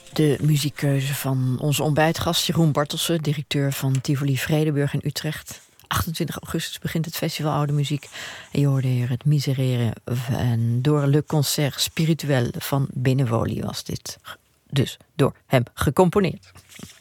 De muziekkeuze van onze ontbijtgast Jeroen Bartelsen, directeur van Tivoli Vredenburg in Utrecht. 28 augustus begint het festival Oude Muziek. En je hoorde hier het Miserere en door Le Concert Spirituel van Benevoli was dit. Dus door hem gecomponeerd.